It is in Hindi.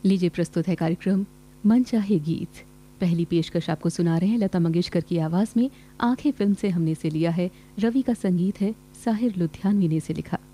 लीजिए प्रस्तुत है कार्यक्रम मन चाहे गीत। पहली पेशकश आपको सुना रहे हैं लता मंगेशकर की आवाज में। आंखें फिल्म से हमने इसे लिया है। रवि का संगीत है, साहिर लुधियानवी ने इसे लिखा।